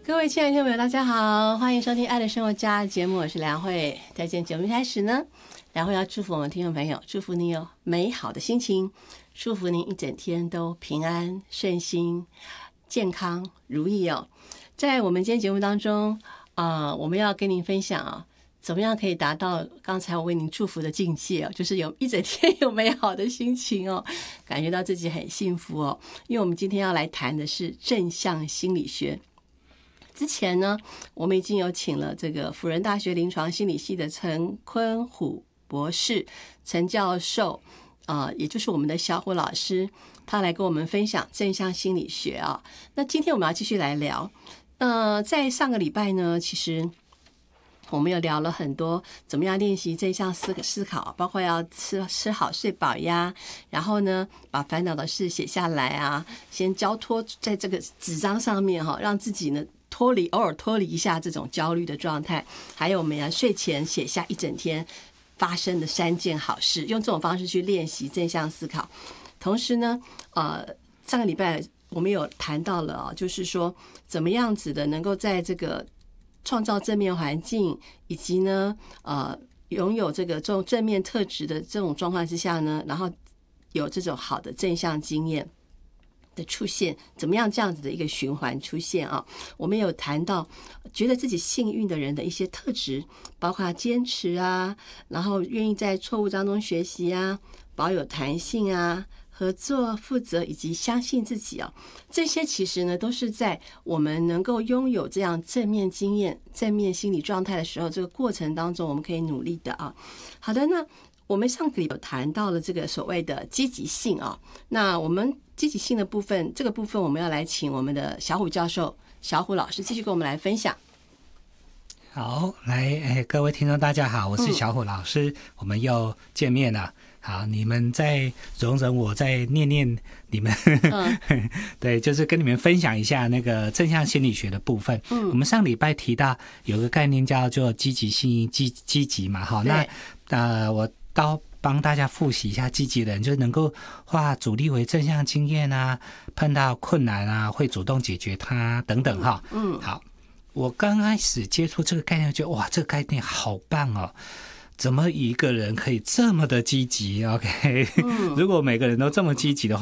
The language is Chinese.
各位亲爱的听众朋友，大家好，欢迎收听《爱的生活家》节目，我是梁慧。在今天节目开始呢，梁慧要祝福我们听众朋友，祝福你有美好的心情，祝福您一整天都平安顺心、健康如意哦。在我们今天节目当中，我们要跟您分享啊，怎么样可以达到刚才我为您祝福的境界哦，就是有一整天有美好的心情哦，感觉到自己很幸福哦。因为我们今天要来谈的是正向心理学。之前呢，我们已经有请了这个辅仁大学临床心理系的陈坤虎博士、陈教授，也就是我们的小虎老师，他来跟我们分享正向心理学啊。那今天我们要继续来聊。在上个礼拜呢，其实我们有聊了很多怎么样练习正向思考，包括要吃好睡饱呀，然后呢把烦恼的事写下来啊，先交托在这个纸张上面哈，让自己呢偶尔脱离一下这种焦虑的状态。还有我们要睡前写下一整天发生的3件好事，用这种方式去练习正向思考。同时呢，上个礼拜我们有谈到了就是说怎么样子的能够在这个创造正面环境，以及呢拥有这种正面特质的这种状况之下呢，然后有这种好的正向经验的出现，怎么样这样子的一个循环出现啊？我们有谈到觉得自己幸运的人的一些特质，包括坚持啊，然后愿意在错误当中学习啊，保有弹性啊，合作、负责以及相信自己啊，这些其实呢都是在我们能够拥有这样正面经验、正面心理状态的时候，这个过程当中我们可以努力的啊。好的，那我们上个礼拜有谈到了这个所谓的积极性啊，那我们积极性的部分，这个部分我们要来请我们的小虎教授、小虎老师继续跟我们来分享。 好，来，各位听众大家好，我是小虎老师，我们又见面了。好，你们再容忍我再念你们对，就是跟你们分享一下那个正向心理学的部分。我们上礼拜提到有个概念叫做积极性积极嘛，好，那我帮大家复习一下，积极的人就能够化阻力为正向经验啊，碰到困难啊会主动解决它等等哈。好，我刚开始接触这个概念，觉得哇，这个概念好棒哦。怎么一个人可以这么的积极 ？OK，如果每个人都这么积极的话，